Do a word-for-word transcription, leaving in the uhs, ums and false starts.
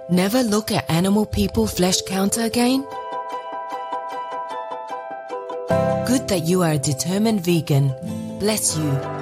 Never look at animal people flesh counter again? Good that you are a determined vegan. Bless you.